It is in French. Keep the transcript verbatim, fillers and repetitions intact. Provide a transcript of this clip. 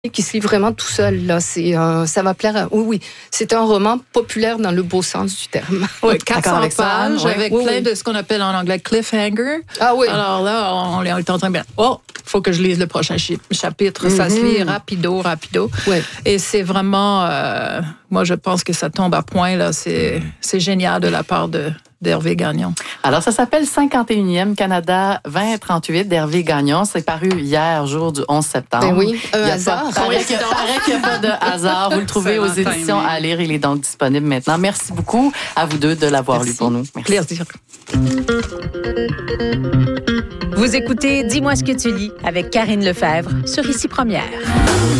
qui se lit vraiment tout seul. Là. C'est, euh, ça va plaire. À... Oui, oui. C'est un roman populaire dans le beau sens du terme. Oui, quatre cents pages ouais. avec oui, plein oui. de ce qu'on appelle en anglais cliffhanger. Ah oui. Alors là, on est en train de... Oh, faut que je lise le prochain chapitre. Mm-hmm. Ça se lit rapido, rapido. Ouais. Et c'est vraiment... Euh, moi, je pense que ça tombe à point. Là. C'est, c'est génial de la part de... d'Hervé Gagnon. Alors, ça s'appelle cinquante et unième Canada vingt trente-huit d'Hervé Gagnon. C'est paru hier, jour du onze septembre. Ben oui, un il hasard. Pas, paraît qu'il n'y a pas de hasard. Vous le trouvez aux éditions à lire. Il est donc disponible maintenant. Merci beaucoup à vous deux de l'avoir Merci. lu pour nous. Merci. Plaisir. Vous écoutez Dis-moi ce que tu lis avec Karine Lefebvre sur Ici Première.